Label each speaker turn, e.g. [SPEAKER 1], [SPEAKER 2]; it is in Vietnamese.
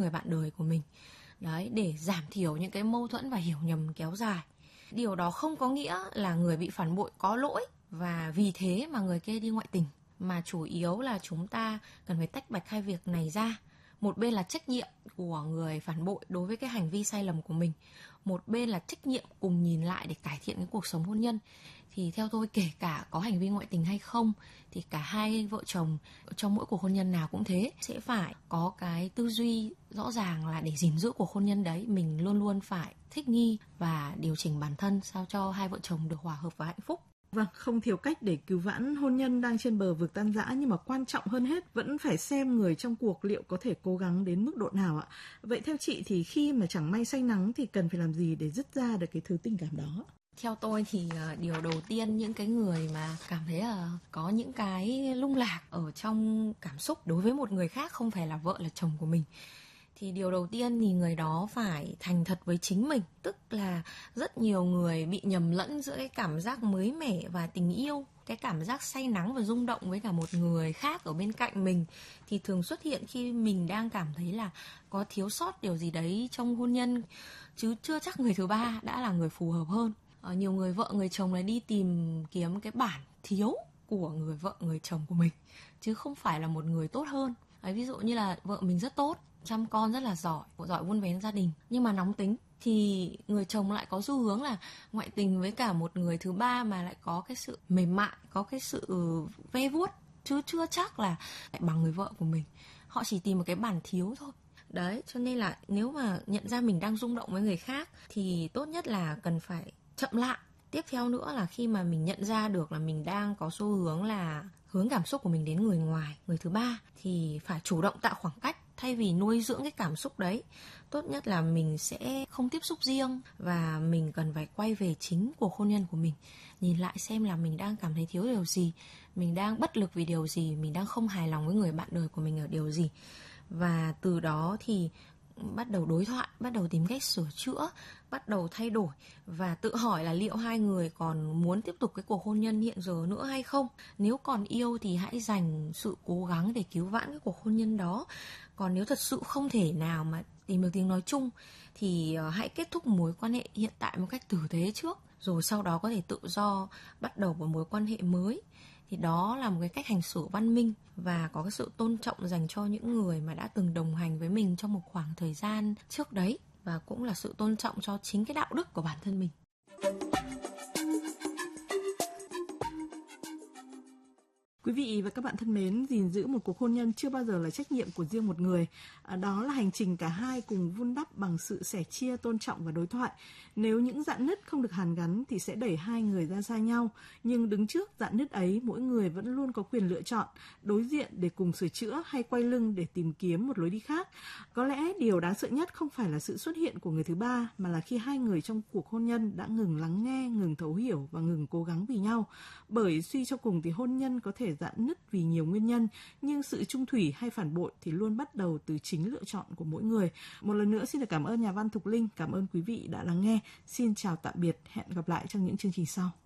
[SPEAKER 1] người bạn đời của mình. Đấy, để giảm thiểu những cái mâu thuẫn và hiểu nhầm kéo dài. Điều đó không có nghĩa là người bị phản bội có lỗi và vì thế mà người kia đi ngoại tình, mà chủ yếu là chúng ta cần phải tách bạch hai việc này ra. Một bên là trách nhiệm của người phản bội đối với cái hành vi sai lầm của mình, một bên là trách nhiệm cùng nhìn lại để cải thiện cái cuộc sống hôn nhân. Thì theo tôi, kể cả có hành vi ngoại tình hay không, thì cả hai vợ chồng trong mỗi cuộc hôn nhân nào cũng thế, sẽ phải có cái tư duy rõ ràng là để gìn giữ cuộc hôn nhân đấy, mình luôn luôn phải thích nghi và điều chỉnh bản thân sao cho hai vợ chồng được hòa hợp và hạnh phúc.
[SPEAKER 2] Vâng, không thiếu cách để cứu vãn hôn nhân đang trên bờ vực tan rã, nhưng mà quan trọng hơn hết vẫn phải xem người trong cuộc liệu có thể cố gắng đến mức độ nào ạ. Vậy theo chị thì khi mà chẳng may say nắng thì cần phải làm gì để dứt ra được cái thứ tình cảm đó?
[SPEAKER 1] Theo tôi thì điều đầu tiên, những cái người mà cảm thấy có những cái lung lạc ở trong cảm xúc đối với một người khác không phải là vợ là chồng của mình, thì điều đầu tiên thì người đó phải thành thật với chính mình. Tức là rất nhiều người bị nhầm lẫn giữa cái cảm giác mới mẻ và tình yêu, cái cảm giác say nắng và rung động với cả một người khác ở bên cạnh mình thì thường xuất hiện khi mình đang cảm thấy là có thiếu sót điều gì đấy trong hôn nhân, chứ chưa chắc người thứ ba đã là người phù hợp hơn. Nhiều người vợ người chồng này đi tìm kiếm cái bản thiếu của người vợ người chồng của mình, chứ không phải là một người tốt hơn. Ví dụ như là vợ mình rất tốt, chăm con rất là giỏi vun vén gia đình, nhưng mà nóng tính, thì người chồng lại có xu hướng là ngoại tình với cả một người thứ ba mà lại có cái sự mềm mại, có cái sự ve vuốt, chứ chưa chắc là lại bằng người vợ của mình. Họ chỉ tìm một cái bản thiếu thôi. Đấy, cho nên là nếu mà nhận ra mình đang rung động với người khác thì tốt nhất là cần phải chậm lại. Tiếp theo nữa là khi mà mình nhận ra được là mình đang có xu hướng là hướng cảm xúc của mình đến người ngoài, người thứ ba, thì phải chủ động tạo khoảng cách thay vì nuôi dưỡng cái cảm xúc đấy. Tốt nhất là mình sẽ không tiếp xúc riêng và mình cần phải quay về chính cuộc hôn nhân của mình, nhìn lại xem là mình đang cảm thấy thiếu điều gì, mình đang bất lực vì điều gì, mình đang không hài lòng với người bạn đời của mình ở điều gì. Và từ đó thì bắt đầu đối thoại, bắt đầu tìm cách sửa chữa, bắt đầu thay đổi và tự hỏi là liệu hai người còn muốn tiếp tục cái cuộc hôn nhân hiện giờ nữa hay không. Nếu còn yêu thì hãy dành sự cố gắng để cứu vãn cái cuộc hôn nhân đó. Còn nếu thật sự không thể nào mà tìm được tiếng nói chung thì hãy kết thúc mối quan hệ hiện tại một cách tử tế trước, rồi sau đó có thể tự do bắt đầu một mối quan hệ mới. Thì đó là một cái cách hành xử văn minh và có cái sự tôn trọng dành cho những người mà đã từng đồng hành với mình trong một khoảng thời gian trước đấy, và cũng là sự tôn trọng cho chính cái đạo đức của bản thân mình.
[SPEAKER 2] Quý vị và các bạn thân mến, gìn giữ một cuộc hôn nhân chưa bao giờ là trách nhiệm của riêng một người. Đó là hành trình cả hai cùng vun đắp bằng sự sẻ chia, tôn trọng và đối thoại. Nếu những rạn nứt không được hàn gắn thì sẽ đẩy hai người ra xa nhau. Nhưng đứng trước rạn nứt ấy, mỗi người vẫn luôn có quyền lựa chọn, đối diện để cùng sửa chữa hay quay lưng để tìm kiếm một lối đi khác. Có lẽ điều đáng sợ nhất không phải là sự xuất hiện của người thứ ba, mà là khi hai người trong cuộc hôn nhân đã ngừng lắng nghe, ngừng thấu hiểu và ngừng cố gắng vì nhau. Bởi suy cho cùng thì hôn nhân có thể rạn nứt vì nhiều nguyên nhân, nhưng sự chung thủy hay phản bội thì luôn bắt đầu từ chính lựa chọn của mỗi người. Một lần nữa xin được cảm ơn nhà văn Thục Linh, cảm ơn quý vị đã lắng nghe. Xin chào tạm biệt, hẹn gặp lại trong những chương trình sau.